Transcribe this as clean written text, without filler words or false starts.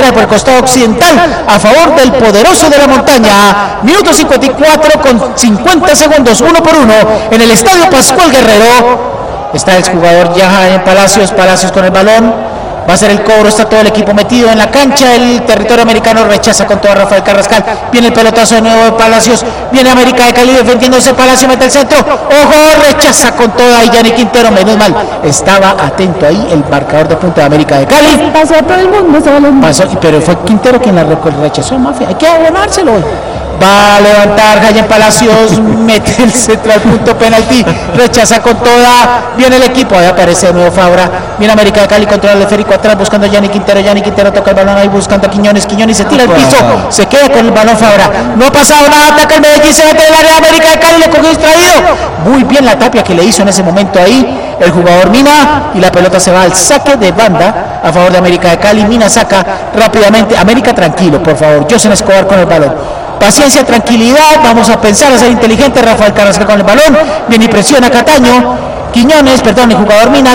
libera por el costado occidental a favor del poderoso de la montaña. Minuto 54 con 50 segundos, 1 por 1 en el estadio Pascual Guerrero. Está el jugador ya en Palacios con el balón. Va a ser el cobro, está todo el equipo metido en la cancha, el territorio americano rechaza con todo a Rafael Carrascal, viene el pelotazo de nuevo de Palacios, viene América de Cali defendiéndose, Palacio mete el centro, ojo, rechaza con toda y Yanni Quintero, menos mal, estaba atento ahí el marcador de punta de América de Cali. Pasó a todo el mundo, pasó, pero fue Quintero quien la rechazó, Mafia, hay que abonárselo. Va a levantar Jayen Palacios, mete el centro al punto penalti, rechaza con toda, viene el equipo, ahí aparece de nuevo Fabra, viene América de Cali, controla el esférico atrás buscando a Yanni Quintero toca el balón ahí buscando a Quiñones se tira al piso, se queda con el balón Fabra, no ha pasado nada, ataca el Medellín, se mete en el área, América de Cali, le cogió distraído, muy bien la tapia que le hizo en ese momento ahí el jugador Mina, y la pelota se va al saque de banda a favor de América de Cali. Mina saca rápidamente, América tranquilo, por favor, José Escobar con el balón. Paciencia, tranquilidad, vamos a pensar, a ser inteligente. Rafael Carrascal con el balón, viene y presiona Cataño, el jugador Mina